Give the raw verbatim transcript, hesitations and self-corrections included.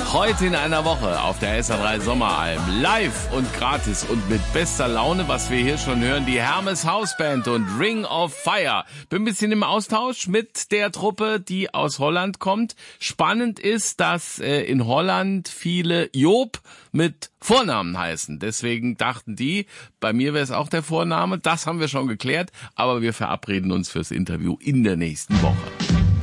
Heute in einer Woche auf der S R drei Sommeralm. Live und gratis und mit bester Laune, was wir hier schon hören, die Hermes Hausband und Ring of Fire. Bin ein bisschen im Austausch mit der Truppe, die aus Holland kommt. Spannend ist, dass äh, in Holland viele Joop mit Vornamen heißen. Deswegen dachten die, bei mir wäre es auch der Vorname. Das haben wir schon geklärt, aber wir verabreden uns fürs Interview in der nächsten Woche.